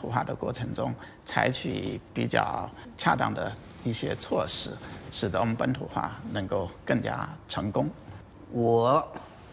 土化的过程中采取比较恰当的一些措施，使得我们本土化能够更加成功。 我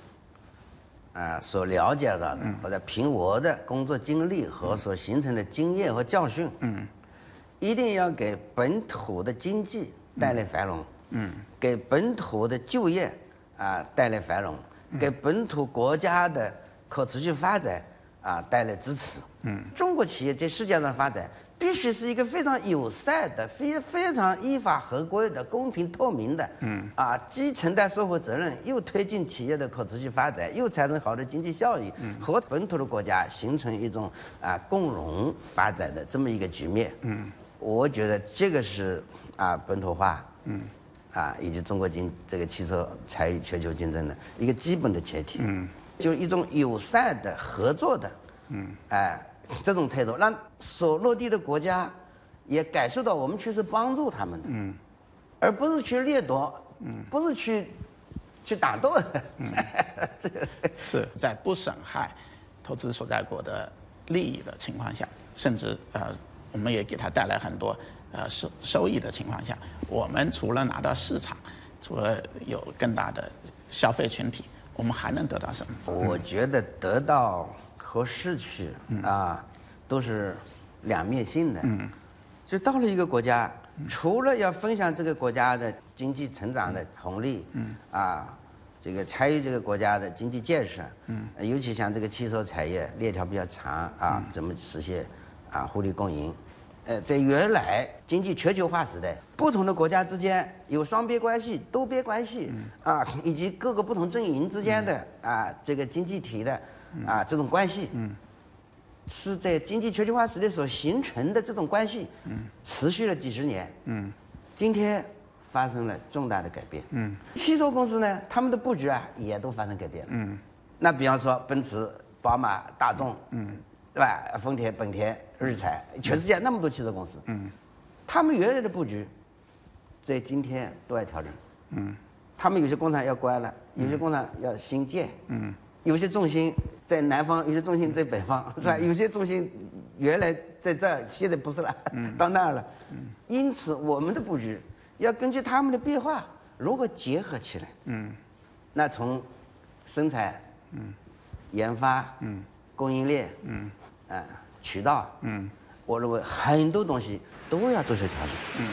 所了解到的，或者凭我的工作经历和所形成的经验和教训，一定要给本土的经济带来繁荣，给本土的就业带来繁荣，给本土国家的可持续发展带来支持。中国企业在世界上发展，必须是一个非常友善的、非常依法合规的、公平透明的，既承担社会责任，又推进企业的可持续发展，又产生好的经济效益，和本土的国家形成一种共荣发展的这么一个局面。我觉得这个是本土化，以及中国这个汽车参与全球竞争的一个基本的前提。就一种友善的合作的，这种态度，让所落地的国家也感受到我们去是帮助他们的，而不是去掠夺，不是去打斗的。 是在不损害投资所在国的利益的情况下，甚至我们也给他带来很多收益的情况下，我们除了拿到市场，除了有更大的消费群体，我们还能得到什么？ 我觉得得到和失去都是两面性的。就到了一个国家，除了要分享这个国家的经济成长的红利，这个参与这个国家的经济建设，尤其像这个汽车产业链条比较长怎么实现互利共赢？在原来经济全球化时代，不同的国家之间有双边关系、多边关系以及各个不同阵营之间的这个经济体的这种关系，是在经济全球化时代所形成的这种关系，持续了几十年。今天发生了重大的改变。汽车公司呢，他们的布局也都发生改变了。那比方说奔驰、宝马、大众，对吧？丰田、本田、日产，全世界那么多汽车公司，他们原来的布局，在今天都要调整。他们有些工厂要关了，有些工厂要新建，有些重心在南方，有些重心在北方，是吧？有些重心原来在这儿，现在不是了，到那儿了。因此，我们的布局要根据他们的变化如何结合起来。那从生产、研发、供应链、渠道，我认为很多东西都要做些调整。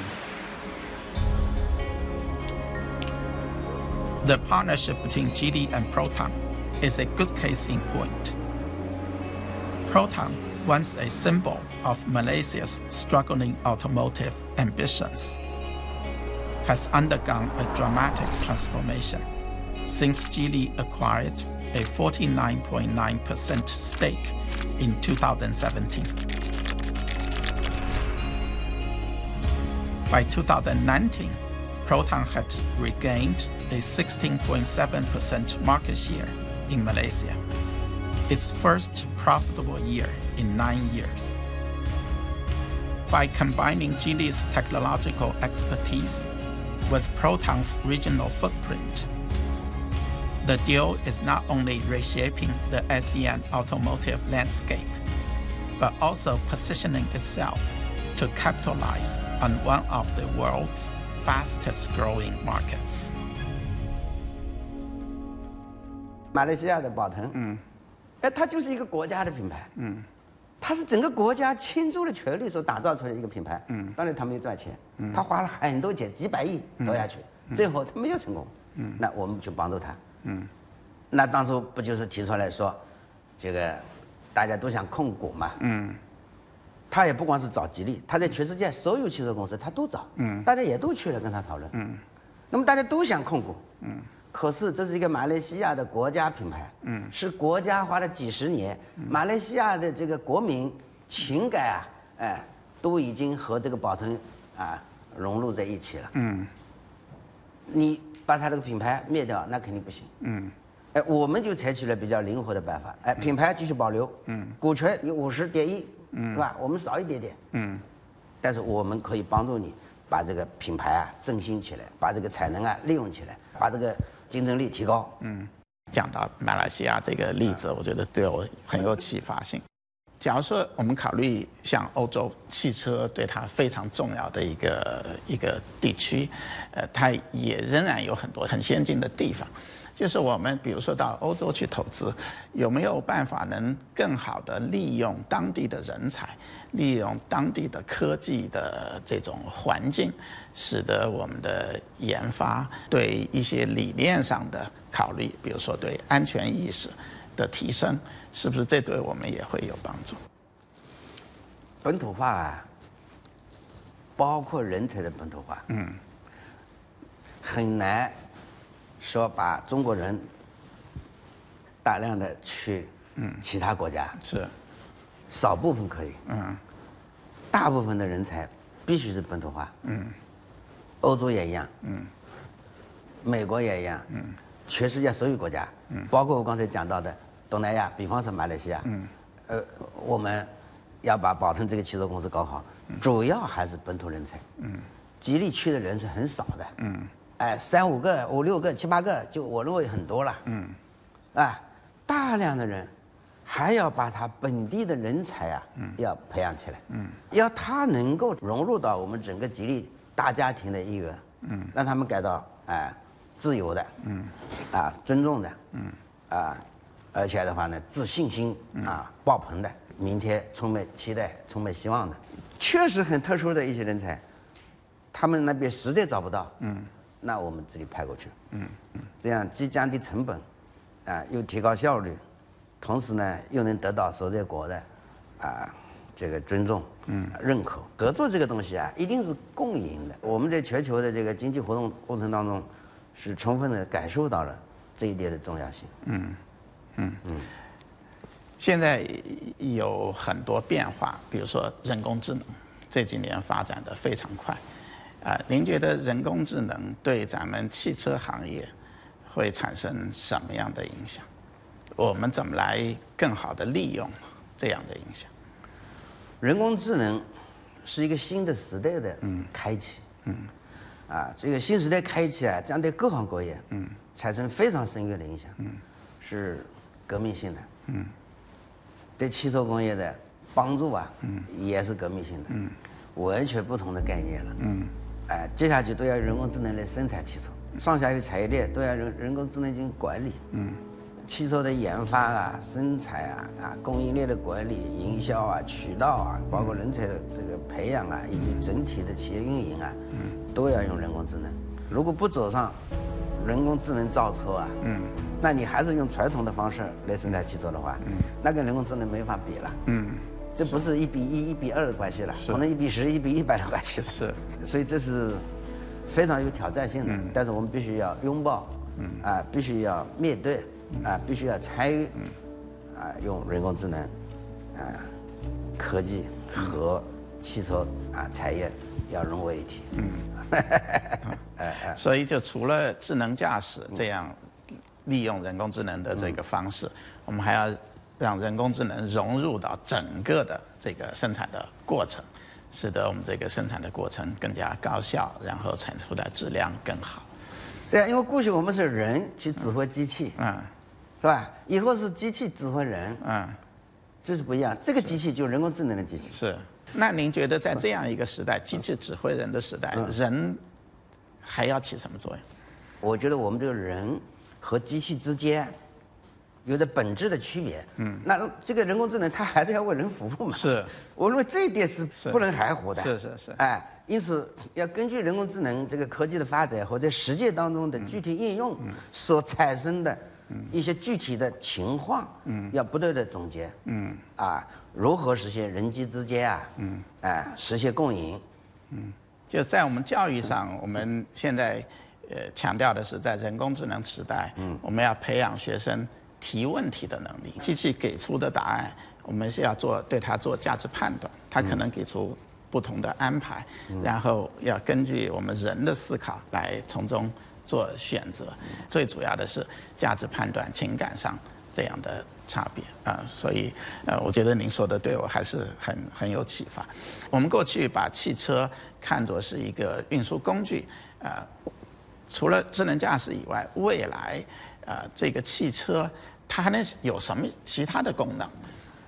The partnership between Geely and Proton is a good case in point. Proton, once a symbol of Malaysia's struggling automotive ambitions, has undergone a dramatic transformation since Geely acquired a 49.9% stake in 2017. By 2019, Proton had regained a 16.7% market share in Malaysia, its first profitable year in 9 years. By combining Geely's technological expertise with Proton's regional footprint, the deal is not only reshaping the ASEAN automotive landscape, but also positioning itself to capitalize on one of the world's fastest-growing markets. 马来西亚的宝腾，它就是一个国家的品牌，它是整个国家倾注了全力所打造出来的一个品牌，当然他没有赚钱，他花了很多钱，几百亿投下去，最后他没有成功，那我们去帮助他，那当初不就是提出来说，这个大家都想控股嘛，他也不光是找吉利，他在全世界所有汽车公司他都找，大家也都去了跟他讨论，那么大家都想控股，可是这是一个马来西亚的国家品牌，是国家花了几十年，马来西亚的这个国民情感都已经和这个宝腾融入在一起了，你把他这个品牌灭掉，那肯定不行，我们就采取了比较灵活的办法，品牌继续保留，股权有50.1%，是吧？我们少一点点，但是我们可以帮助你把这个品牌振兴起来，把这个产能利用起来，把这个竞争力提高。 讲到马来西亚这个例子，我觉得对我很有启发性。 假如说我们考虑像欧洲，汽车对它非常重要的一个地区，它也仍然有很多很先进的地方。就是我们比如说到欧洲去投资，有没有办法能更好的利用当地的人才，利用当地的科技的这种环境，使得我们的研发对一些理念上的考虑，比如说对安全意识的提升，是不是这对我们也会有帮助？ 本土化啊，包括人才的本土化，很难说把中国人大量的去其他国家， 是少部分可以，大部分的人才必须是本土化，欧洲也一样，美国也一样，全世界所有国家，包括我刚才讲到的东南亚，比方说马来西亚，我们要把宝腾这个汽车公司搞好，主要还是本土人才，吉利去的人是很少的，3、5个、5、6个、7、8个，就我认为很多了，大量的人还要把他本地的人才啊，要培养起来，要他能够融入到我们整个吉利大家庭的一员，让他们感到自由的，尊重的，而且的话呢，自信心爆棚的，明天充满期待、充满希望的，确实很特殊的一些人才，他们那边实在找不到，那我们这里派过去，这样既降低成本，又提高效率，同时呢又能得到所在国的这个尊重、认可。合作这个东西啊，一定是共赢的。我们在全球的这个经济活动过程当中，是充分的感受到了这一点的重要性。 现在有很多变化，比如说人工智能，这几年发展的非常快。您觉得人工智能对咱们汽车行业会产生什么样的影响？我们怎么来更好的利用这样的影响？ 人工智能是一个新的时代的开启，这个新时代开启啊，将对各行各业产生非常深远的影响，是革命性的，对汽车工业的帮助啊，也是革命性的，完全不同的概念了，接下去都要人工智能来生产汽车，上下游产业链都要人工智能进行管理，汽车的研发生产供应链的管理、营销渠道包括人才的这个培养以及整体的企业运营都要用人工智能。如果不走上人工智能造车那你还是用传统的方式来生产汽车的话，那跟人工智能没法比了。这不是1比1、1比2的关系了，可能1比10、1比100的关系了。 是， 所以这是非常有挑战性的。但是我们必须要拥抱，必须要面对，必须要参与，用人工智能，科技和汽车产业要融为一体。 所以就除了智能驾驶这样利用人工智能的这个方式，我们还要让人工智能融入到整个的这个生产的过程，使得我们这个生产的过程更加高效，然后产出的质量更好。 对因为过去我们是人去指挥机器，是吧？以后是机器指挥人，这是不一样。这个机器就是人工智能的机器。 是。那您觉得在这样一个时代，机器指挥人的时代，人还要起什么作用？ 我觉得我们这个人和机器之间有着本质的区别。那这个人工智能它还是要为人服务嘛。 是。 我认为这一点是不能含糊的。 是。 因此要根据人工智能这个科技的发展和在实践当中的具体应用所产生的一些具体的情况，要不断的总结，如何实现人机之间实现共赢。 就在我们教育上，我们现在强调的是，在人工智能时代，我们要培养学生提问题的能力。机器给出的答案，我们是要对它做价值判断，它可能给出不同的安排，然后要根据我们人的思考来从中做选择。最主要的是价值判断、情感上这样的差别所以我觉得您说的对我还是很有启发。我们过去把汽车看作是一个运输工具，除了智能驾驶以外，未来这个汽车它还能有什么其他的功能？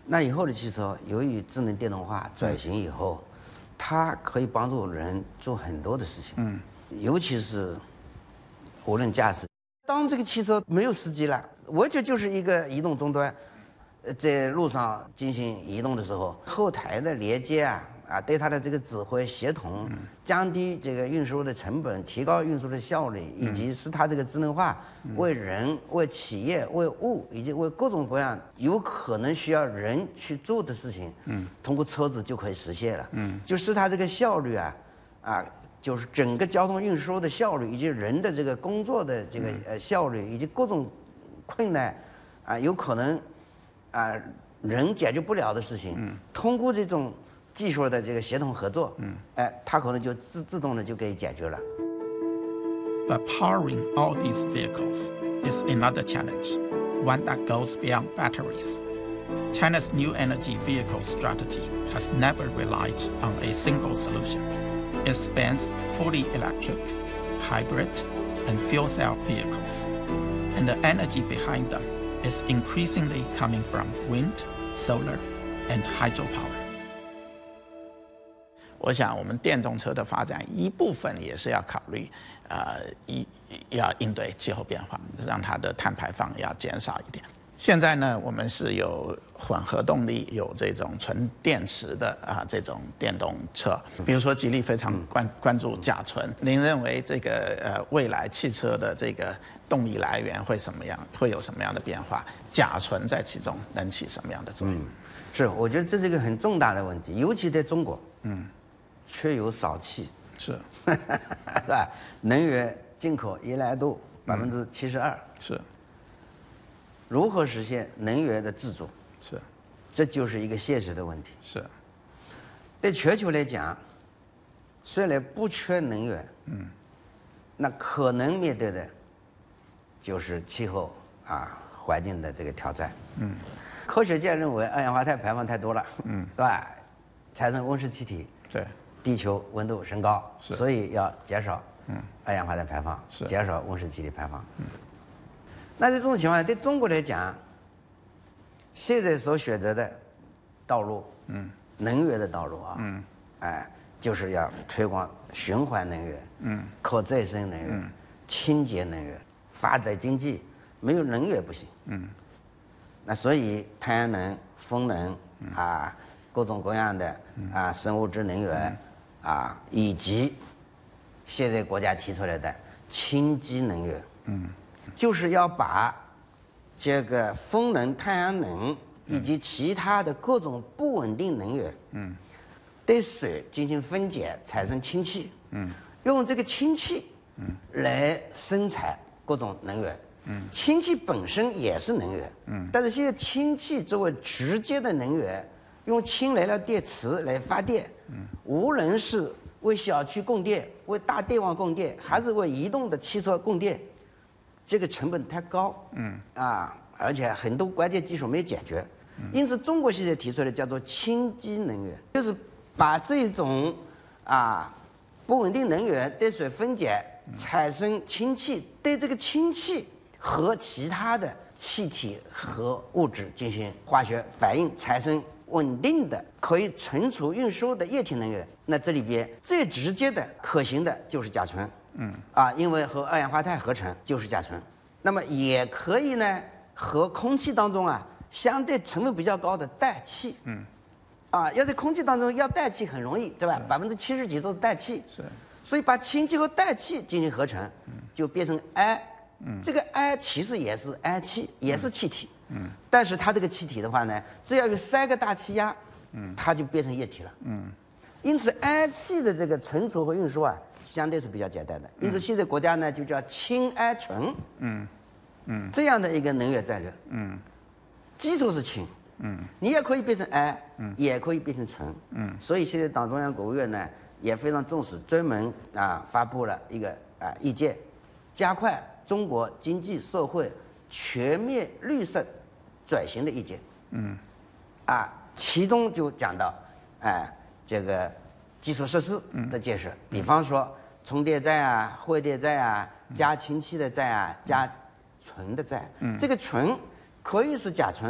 那以后的汽车由于智能电动化转型以后，它可以帮助人做很多的事情，尤其是无人驾驶。当这个汽车没有司机了，完全就是一个移动终端，在路上进行移动的时候，后台的连接对它的这个指挥协同，降低这个运输的成本，提高运输的效率，以及使它这个智能化为人、为企业、为物以及为各种各样有可能需要人去做的事情，通过车子就可以实现了，就使它这个效率就是整个交通运输的效率，以及人的这个工作的这个效率，以及各种困难有可能人解决不了的事情，通过这种技术的这个协同合作，它可能就自动的就可以解决了。 But powering all these vehicles is another challenge, one that goes beyond batteries. China's new energy vehicle strategy has never relied on a single solution. It spans fully electric, hybrid, and fuel cell vehicles, and the energy behind them is increasingly coming from wind, solar, and hydropower. 我想，我们电动车的发展一部分也是要考虑，要应对气候变化，让它的碳排放要减少一点。现在呢，我们是有混合动力，有这种纯电池的这种电动车。比如说，吉利非常关注甲醇。您认为这个未来汽车的这个动力来源会有什么样的变化？甲醇在其中能起什么样的作用？ 是，我觉得这是一个很重大的问题，尤其在中国，缺油少气， 是， 是吧？能源进口依赖度72%， 是。 如何实现能源的自主？ 是， 这就是一个现实的问题。 是， 对全球来讲，虽然不缺能源，那可能面对的就是气候环境的这个挑战。科学界认为二氧化碳排放太多了，对吧？产生温室气体， 对， 地球温度升高，所以要减少二氧化碳排放，减少温室气体排放。那在这种情况下，对中国来讲，现在所选择的道路，能源的道路就是要推广循环能源，可再生能源，清洁能源，发展经济，没有能源不行。那所以太阳能、风能各种各样的生物质能源以及现在国家提出来的氢基能源，就是要把这个风能、太阳能以及其他的各种不稳定能源，对水进行分解，产生氢气，用这个氢气，来生产各种能源。氢气本身也是能源，但是现在氢气作为直接的能源，用氢燃料电池来发电，无论是为小区供电、为大电网供电，还是为移动的汽车供电，这个成本太高，而且很多关键技术没有解决，因此中国现在提出的叫做氢基能源，就是把这种不稳定能源对水分解产生氢气，对这个氢气和其他的气体和物质进行化学反应，产生稳定的可以存储运输的液体能源。那这里边最直接的可行的就是甲醇，因为和二氧化碳合成就是甲醇。那么也可以呢和空气当中相对成本比较高的氮气，要在空气当中要氮气很容易，对吧？70%几都是氮气， 是， 所以把氢气和氮气进行合成，就变成氦。这个氦其实也是氦气，也是气体，但是它这个气体的话呢，只要有3个大气压，它就变成液体了，因此氦气的这个存储和运输相对是比较简单的，因此现在国家呢就叫氢氦醇，这样的一个能源战略，基础是氢，你也可以变成氦，也可以变成醇，所以现在党中央、国务院呢也非常重视，专门发布了一个意见，加快中国经济社会全面绿色转型的意见，其中就讲到，这个基础设施的建设，比方说充电站汇电站加氢气的站加醇的站，这个醇可以是甲醇，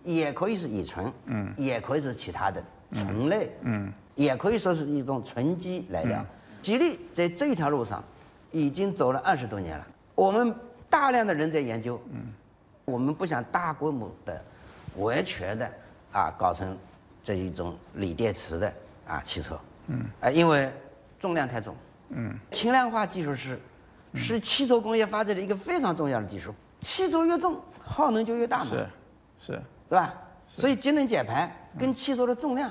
也可以是乙醇，也可以是其他的醇类，也可以说是一种醇基来料。吉利在这条路上已经走了20多年了，我们大量的人在研究，我们不想大规模的、完全的搞成这一种锂电池的汽车，因为重量太重，轻量化技术是汽车工业发展的一个非常重要的技术。汽车越重，耗能就越大嘛， 是， 对吧？所以节能减排跟汽车的重量